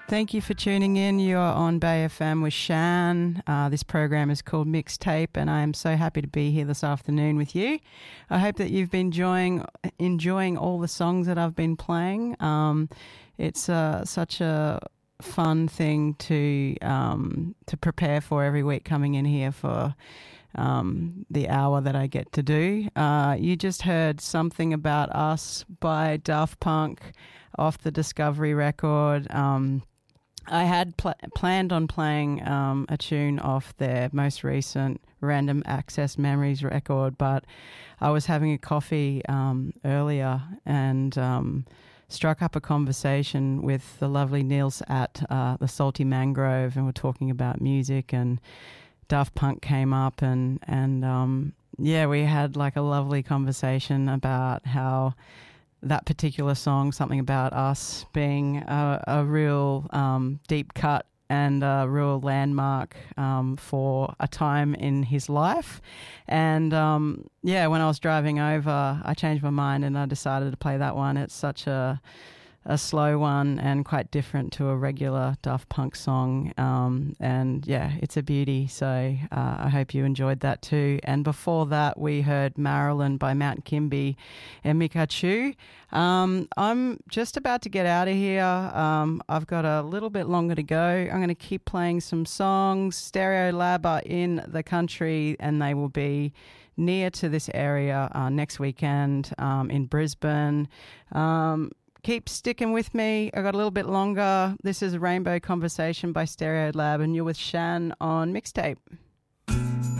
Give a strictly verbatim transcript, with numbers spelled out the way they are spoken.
Thank you for tuning in. You are on Bay F M with Shan. Uh, this program is called Mixtape, and I am so happy to be here this afternoon with you. I hope that you've been enjoying enjoying all the songs that I've been playing. Um, it's uh, such a fun thing to um, to prepare for every week, coming in here for um, the hour that I get to do. Uh, you just heard Something About Us by Daft Punk off the Discovery record. Um, I had pl- planned on playing um, a tune off their most recent Random Access Memories record, but I was having a coffee um, earlier and um, struck up a conversation with the lovely Niels at uh, the Salty Mangrove, and we're talking about music, and Daft Punk came up, and, and um, yeah, we had like a lovely conversation about how that particular song, Something About Us, being a, a real um, deep cut and a real landmark um, for a time in his life. And um, yeah, when I was driving over, I changed my mind and I decided to play that one. It's such a a slow one and quite different to a regular Daft Punk song. Um, and yeah, it's a beauty. So uh, I hope you enjoyed that too. And before that, we heard Marilyn by Mount Kimby and Mikachu. Um, I'm just about to get out of here. Um, I've got a little bit longer to go. I'm going to keep playing some songs. Stereo Lab are in the country and they will be near to this area uh, next weekend um, in Brisbane. Um, Keep sticking with me. I got a little bit longer. This is Rainbow Conversation by Stereo Lab, and you're with Shan on Mixtape.